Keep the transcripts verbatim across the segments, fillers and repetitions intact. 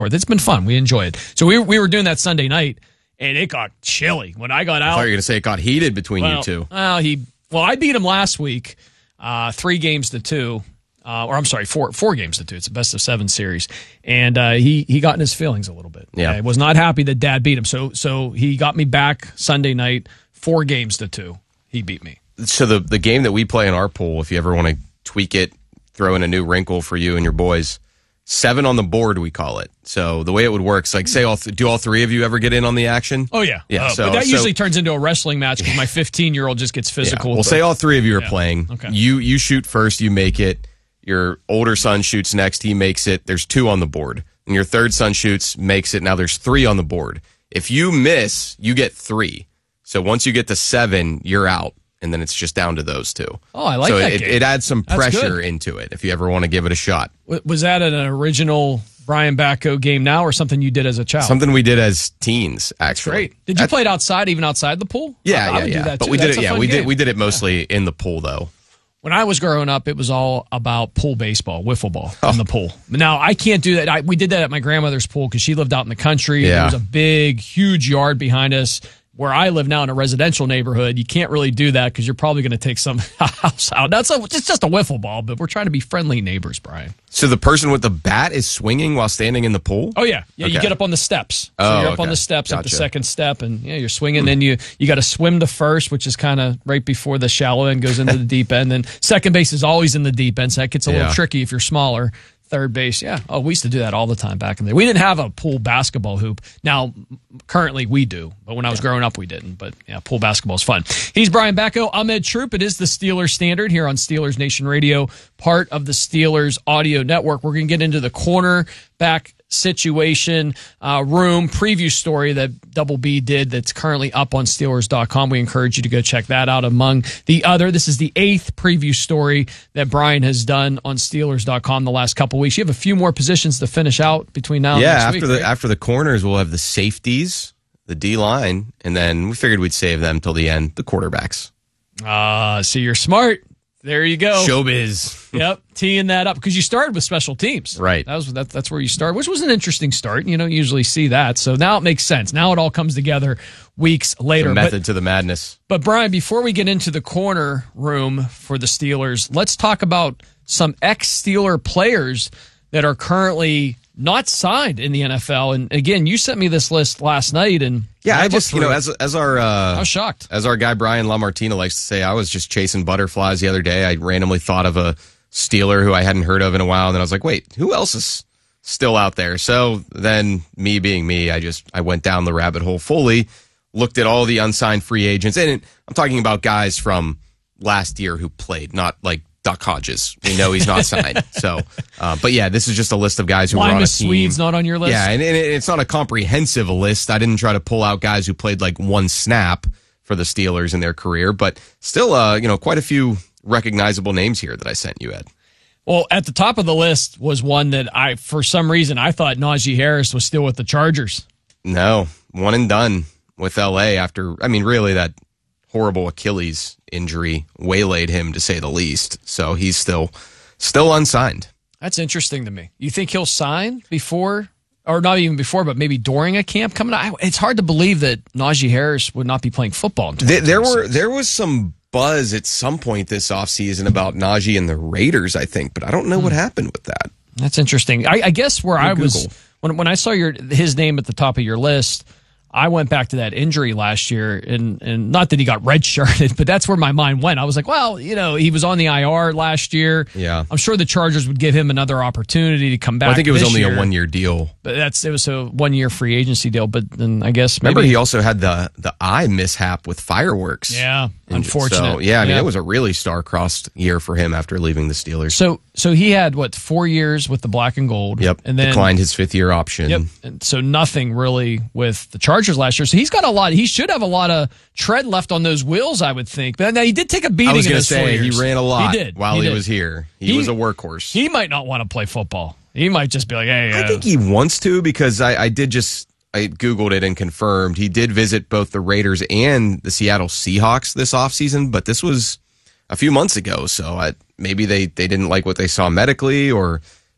It's been fun. We enjoy it. So we we were doing that Sunday night, and it got chilly when I got out. I thought you were going to say it got heated between well, you two. Well, he well I beat him last week, uh, three games to two. Uh, or I'm sorry, four four games to two. It's a best of seven series, and uh, he he got in his feelings a little bit. Yeah, I was not happy that Dad beat him. So so he got me back Sunday night, four games to two. He beat me. So the the game that we play in our pool, if you ever want to tweak it, throw in a new wrinkle for you and your boys, seven on the board we call it. So the way it would work is like, say, all th- do all three of you ever get in on the action? Oh yeah, yeah. Uh, so but that so, usually turns into a wrestling match because my fifteen year old just gets physical. Yeah. Well, with say the, all three of you are yeah. playing. Okay. You you shoot first, you make it. Your older son shoots next, he makes it. There's two on the board. And your third son shoots, makes it. Now there's three on the board. If you miss, you get three. So once you get to seven, you're out. And then it's just down to those two. Oh, I like so that it, game. it adds some That's pressure good. into it if you ever want to give it a shot. Was that an original Brian Bacco game now or something you did as a child? Something we did as teens, actually. Great. Did you play it outside, even outside the pool? Yeah, I, I yeah, would yeah. do that but too. we did That's it. a Yeah, fun we game. did. We did it mostly yeah. in the pool, though. When I was growing up, it was all about pool baseball, wiffle ball oh. in the pool. Now, I can't do that. I, we did that at my grandmother's pool because she lived out in the country. Yeah. There was a big, huge yard behind us. Where I live now in a residential neighborhood, you can't really do that because you're probably going to take some house out. That's a, it's just a wiffle ball, but we're trying to be friendly neighbors, Brian. So the person with the bat is swinging while standing in the pool? Oh, yeah. Yeah, okay. You get up on the steps. So oh, you're up okay. on the steps gotcha. at the second step, and yeah, you're swinging. Hmm. Then you, you got to swim to first, which is kind of right before the shallow end goes into the deep end. Then second base is always in the deep end, so that gets a little yeah. tricky if you're smaller. Third base, yeah. Oh, we used to do that all the time back in the day. We didn't have a pool basketball hoop. Now, currently we do, but when I was yeah. growing up, we didn't. But yeah, pool basketball is fun. He's Brian Bacco. I'm Ed Troop. It is the Steelers Standard here on Steelers Nation Radio, part of the Steelers Audio Network. We're going to get into the cornerback situation, uh, room preview story that Double B did that's currently up on Steelers dot com. We encourage you to go check that out among the other. This is the eighth preview story that Brian has done on Steelers dot com the last couple weeks. You have a few more positions to finish out between now and yeah, next after week. the right? after the corners, we'll have the safeties, the D-line, and then we figured we'd save them till the end, the quarterbacks. Ah, uh, so you're smart. There you go. Showbiz. Yep, teeing that up because you started with special teams. Right. That was that, that's where you start, which was an interesting start. You don't usually see that. So now it makes sense. Now it all comes together weeks later. The method but, to the madness. But Brian, before we get into the corner room for the Steelers, let's talk about some ex-Steeler players that are currently not signed in the N F L. And again, you sent me this list last night, and yeah, I, I just you know as as our uh, I was shocked as our guy Brian LaMartina likes to say, I was just chasing butterflies the other day. I randomly thought of a Steeler who I hadn't heard of in a while, and then I was like, wait, who else is still out there? So then, me being me, I just I went down the rabbit hole fully, looked at all the unsigned free agents, and I'm talking about guys from last year who played, not like Duck Hodges. We know he's not signed. So, uh, but yeah, this is just a list of guys who Limas were on a team. Swede's not on your list? Yeah, and, and it's not a comprehensive list. I didn't try to pull out guys who played like one snap for the Steelers in their career, but still, uh, you know, quite a few recognizable names here that I sent you, Ed. Well, at the top of the list was one that I, for some reason, I thought Najee Harris was still with the Chargers. No, one and done with L A after, I mean, really that horrible Achilles injury waylaid him, to say the least. So he's still still unsigned. That's interesting to me. You think he'll sign before, or not even before, but maybe during a camp coming out? It's hard to believe that Najee Harris would not be playing football in there, there were There was some buzz at some point this offseason about Najee and the Raiders, I think, but I don't know hmm. what happened with that. That's interesting. I, I guess where I Google. was, when, when I saw your his name at the top of your list, I went back to that injury last year, and, and not that he got redshirted, but that's where my mind went. I was like, well, you know, he was on the I R last year. Yeah. I'm sure the Chargers would give him another opportunity to come back. Well, I think it was only year. a one-year deal. But that's it was a one-year free agency deal. But then I guess maybe. Remember, he also had the, the eye mishap with fireworks. Yeah, unfortunate. So, yeah, I mean, yeah. it was a really star-crossed year for him after leaving the Steelers. So so he had, what, four years with the black and gold. Yep, and then declined his fifth-year option. Yep, and so nothing really with the Chargers last year. So he's got a lot. He should have a lot of tread left on those wheels, I would think. But now he did take a beating. I was going to say he ran a lot. He did while he, he, did. was here. He, he was a workhorse. He might not want to play football. He might just be like, hey. I uh, think he wants to, because I, I did just I Googled it and confirmed he did visit both the Raiders and the Seattle Seahawks this offseason, but this was a few months ago. So I, maybe they, they didn't like what they saw medically, or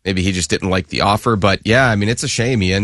maybe he just didn't like the offer. But yeah, I mean, it's a shame he ended